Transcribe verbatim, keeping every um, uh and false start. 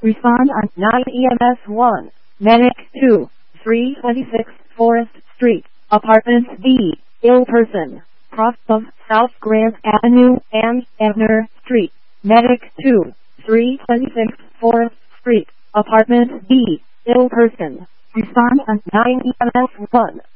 Respond on nine E M S one. Medic two. three twenty-six Forest Street, Apartment B. Ill person. Cross of South Grand Avenue and Ebner Street. Medic two. three twenty-six Forest Street, Apartment B. Ill person. Respond on nine E M S one.